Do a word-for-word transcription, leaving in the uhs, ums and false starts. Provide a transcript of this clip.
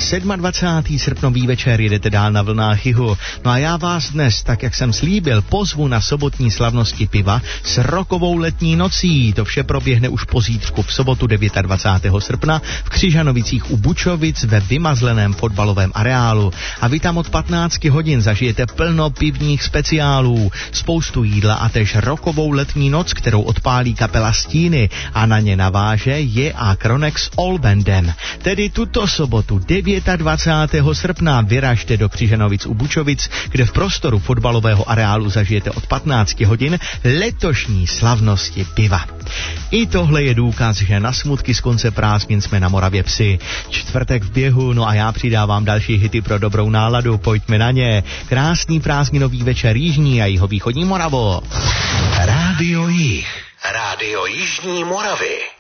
dvacátého sedmého srpnový večer jedete dál na vlnách Jihu. No a já vás dnes, tak jak jsem slíbil, pozvu na sobotní slavnosti piva s rokovou letní nocí. To vše proběhne už pozítřku v sobotu dvacátého devátého srpna v Křižanovicích u Bučovic ve vymazleném fotbalovém areálu. A vy tam od patnácti hodin zažijete plno pivních speciálů, spoustu jídla a též rokovou letní noc, kterou odpálí kapela Stíny a na ně naváže J A Kronek s All Bandem. Tedy tuto sobotu dvacátého devátého srpna vyražte do Křižanovic u Bučovic, kde v prostoru fotbalového areálu zažijete od patnácti hodin letošní slavnosti piva. I tohle je důkaz, že na smutky z konce prázdnin jsme na Moravě psi. Čtvrtek v běhu, no a já přidávám další hity pro dobrou náladu, pojďme na ně. Krásný prázdninový večer jižní a jihovýchodní Moravo. Rádio Jih. Rádio Jižní Moravy.